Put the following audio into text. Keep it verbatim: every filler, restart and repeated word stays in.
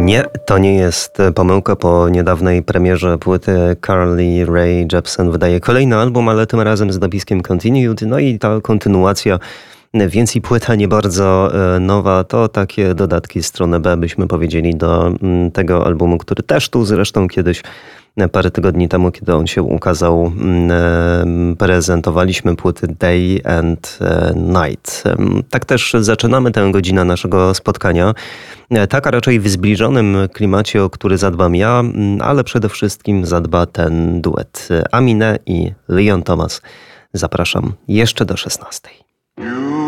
Nie, to nie jest pomyłka. Po niedawnej premierze płyty Carly Rae Jepsen wydaje kolejny album, ale tym razem z napiskiem Continued. No i ta kontynuacja, więc i płyta nie bardzo nowa, to takie dodatki strony B, byśmy powiedzieli, do tego albumu, który też tu zresztą kiedyś, parę tygodni temu, kiedy on się ukazał, prezentowaliśmy płyty Day and Night. Tak też zaczynamy tę godzinę naszego spotkania. Tak, a raczej w zbliżonym klimacie, o który zadbam ja, ale przede wszystkim zadba ten duet. Aminé i Leon Thomas. Zapraszam jeszcze do szesnastej.